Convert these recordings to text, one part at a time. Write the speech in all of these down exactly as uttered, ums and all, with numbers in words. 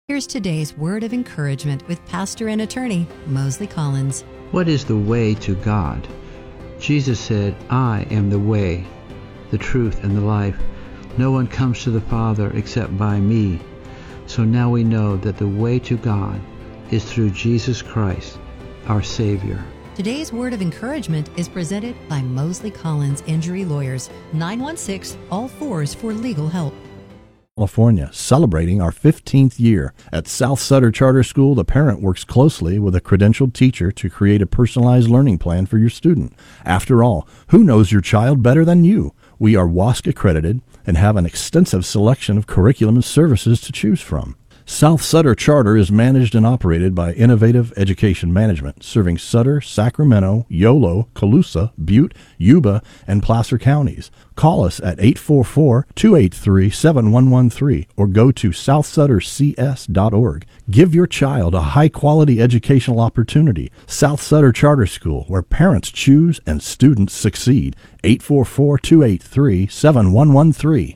Here's today's word of encouragement with pastor and attorney Mosley Collins. What is the way to God? Jesus said, I am the way, the truth, and the life. No one comes to the Father except by me. So now we know that the way to God is through Jesus Christ, our Savior. Today's word of encouragement is presented by Mosley Collins Injury Lawyers, nine one six, all fours for legal help. California, celebrating our fifteenth year. At South Sutter Charter School, the parent works closely with a credentialed teacher to create a personalized learning plan for your student. After all, who knows your child better than you? We are W A S C accredited and have an extensive selection of curriculum and services to choose from. South Sutter Charter is managed and operated by Innovative Education Management, serving Sutter, Sacramento, Yolo, Colusa, Butte, Yuba, and Placer counties. Call us at eight four four, two eight three, seven one one three or go to south sutter c s dot org. Give your child a high-quality educational opportunity. South Sutter Charter School, where parents choose and students succeed. eight four four, two eight three, seven one one three.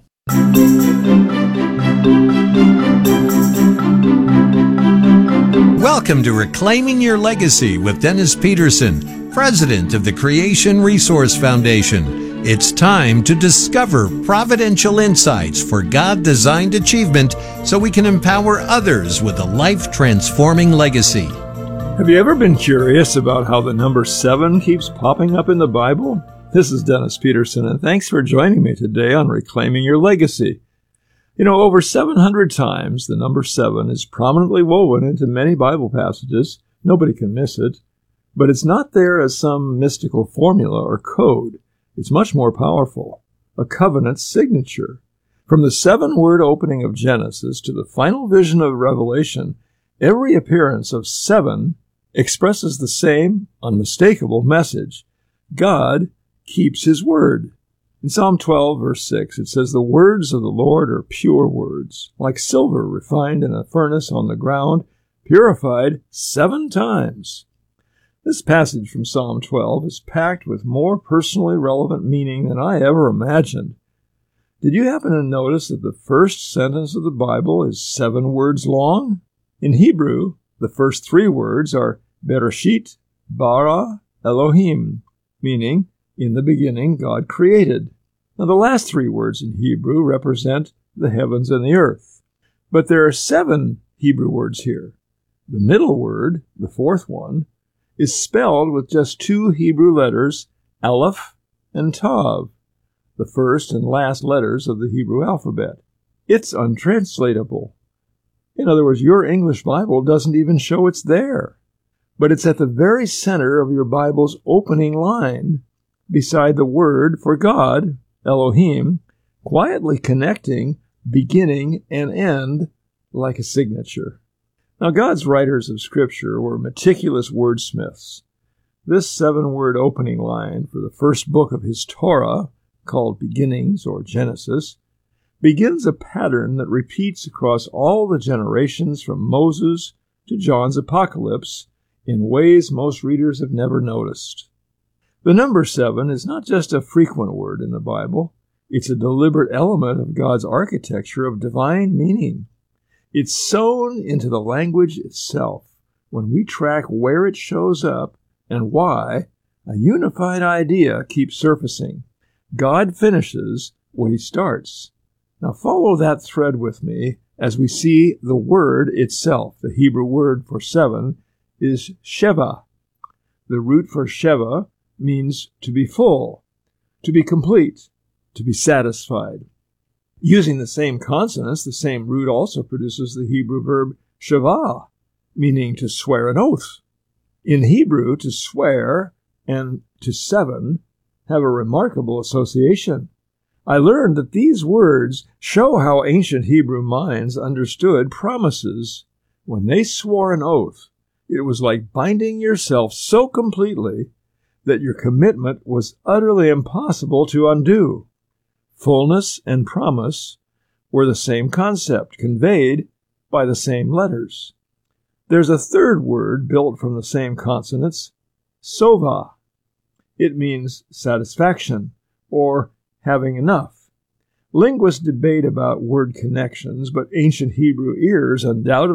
Welcome to Reclaiming Your Legacy with Dennis Peterson, President of the Creation Resource Foundation. It's time to discover providential insights for God-designed achievement so we can empower others with a life-transforming legacy. Have you ever been curious about how the number seven keeps popping up in the Bible? This is Dennis Peterson, and thanks for joining me today on Reclaiming Your Legacy. You know, over seven hundred times the number seven is prominently woven into many Bible passages. Nobody can miss it. But it's not there as some mystical formula or code. It's much more powerful. A covenant signature. From the seven-word opening of Genesis to the final vision of Revelation, every appearance of seven expresses the same unmistakable message. God keeps his word. In Psalm twelve, verse six, it says, "The words of the Lord are pure words, like silver refined in a furnace on the ground, purified seven times." This passage from Psalm twelve is packed with more personally relevant meaning than I ever imagined. Did you happen to notice that the first sentence of the Bible is seven words long? In Hebrew, the first three words are Bereshit, Bara, Elohim, meaning, in the beginning, God created. Now, the last three words in Hebrew represent the heavens and the earth. But there are seven Hebrew words here. The middle word, the fourth one, is spelled with just two Hebrew letters, Aleph and Tav, the first and last letters of the Hebrew alphabet. It's untranslatable. In other words, your English Bible doesn't even show it's there. But it's at the very center of your Bible's opening line, beside the word for God, Elohim, quietly connecting beginning and end like a signature. Now, God's writers of Scripture were meticulous wordsmiths. This seven-word opening line for the first book of his Torah, called Beginnings or Genesis, begins a pattern that repeats across all the generations from Moses to John's Apocalypse in ways most readers have never noticed. The number seven is not just a frequent word in the Bible. It's a deliberate element of God's architecture of divine meaning. It's sewn into the language itself. When we track where it shows up and why, a unified idea keeps surfacing. God finishes what he starts. Now follow that thread with me as we see the word itself. The Hebrew word for seven is Sheva. The root for Sheva means to be full, to be complete, to be satisfied. Using the same consonants, the same root also produces the Hebrew verb shavah, meaning to swear an oath. In Hebrew, to swear and to seven have a remarkable association. I learned that these words show how ancient Hebrew minds understood promises. When they swore an oath, it was like binding yourself so completely that your commitment was utterly impossible to undo. Fullness and promise were the same concept, conveyed by the same letters. There's a third word built from the same consonants, sova. It means satisfaction or having enough. Linguists debate about word connections, but ancient Hebrew ears undoubtedly